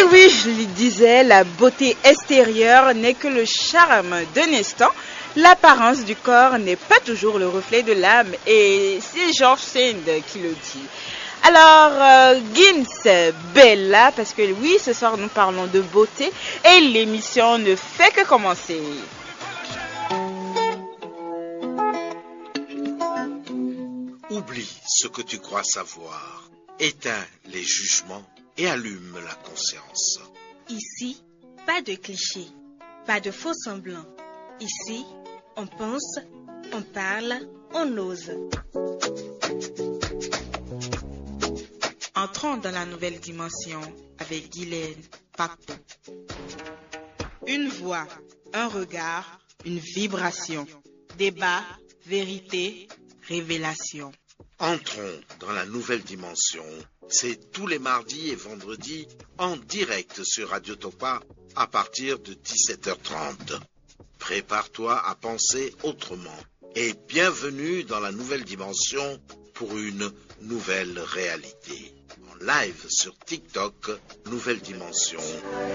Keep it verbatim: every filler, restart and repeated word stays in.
oui, je le disais, la beauté extérieure n'est que le charme d'un instant. L'apparence du corps n'est pas toujours le reflet de l'âme. Et c'est George Sand qui le dit. Alors, euh, Gims, Bella, parce que oui, ce soir nous parlons de beauté et l'émission ne fait que commencer. Oublie ce que tu crois savoir, éteins les jugements et allume la conscience. Ici, pas de clichés, pas de faux semblants. Ici, on pense, on parle, on ose. Entrons dans la nouvelle dimension avec Guylaine Paco. Une voix, un regard, une vibration. Débat, vérité, révélation. Entrons dans la nouvelle dimension. C'est tous les mardis et vendredis en direct sur Radio Topa à partir de dix-sept heures trente. Prépare-toi à penser autrement et bienvenue dans la nouvelle dimension pour une nouvelle réalité. En live sur TikTok, Nouvelle Dimension.